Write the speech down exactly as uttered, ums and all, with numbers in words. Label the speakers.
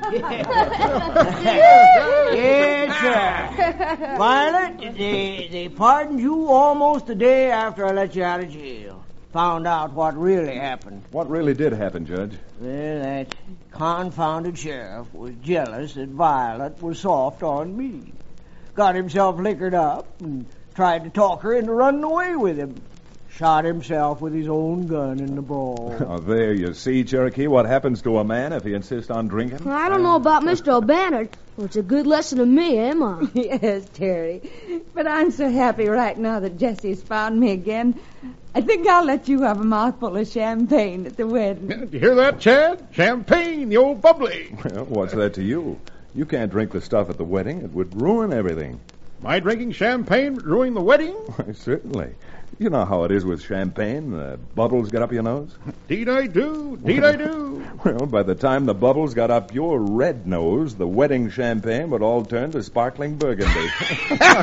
Speaker 1: Yes, sir. Violet, they, they pardoned you almost the day after I let you out of jail. Found out what really happened.
Speaker 2: What really did happen, Judge?
Speaker 1: Well, that confounded sheriff was jealous that Violet was soft on me. Got himself liquored up and tried to talk her into running away with him. Shot himself with his own gun in the brawl.
Speaker 2: Oh, there you see, Cherokee, what happens to a man if he insists on drinking.
Speaker 3: I don't know about Mister O'Banner. Well, it's a good lesson to me, am I?
Speaker 4: Yes, Terry. But I'm so happy right now that Jesse's found me again. I think I'll let you have a mouthful of champagne at the wedding.
Speaker 5: Did you hear that, Chad? Champagne, the old bubbly.
Speaker 2: Well, what's that to you? You can't drink the stuff at the wedding. It would ruin everything.
Speaker 5: My drinking champagne ruining the wedding?
Speaker 2: Certainly. You know how it is with champagne. The bubbles get up your nose.
Speaker 5: Deed I do. Deed I do.
Speaker 2: Well, by the time the bubbles got up your red nose, the wedding champagne would all turn to sparkling burgundy.